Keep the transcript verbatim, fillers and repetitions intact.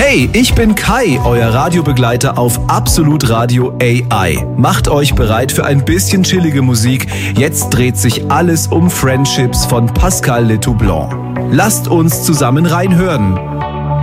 Hey, ich bin Kai, euer Radiobegleiter auf Absolut Radio A I. Macht euch bereit für ein bisschen chillige Musik. Jetzt dreht sich alles um Friendships von Pascal Le Toublon. Lasst uns zusammen reinhören.